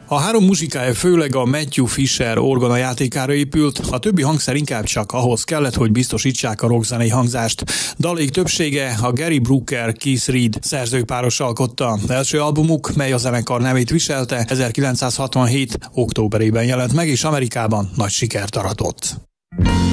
A három muzsikája főleg a Matthew Fisher orgona játékára épült, a többi hangszer inkább csak ahhoz kellett, hogy biztosítsák a rockzenei hangzást. Dalaik többsége a Gary Brooker, Keith Reid szerzőpáros alkotta. Első albumuk, mely a zenekar nevét viselte, 1967. októberében jelent meg, és Amerikában nagy sikert aratott.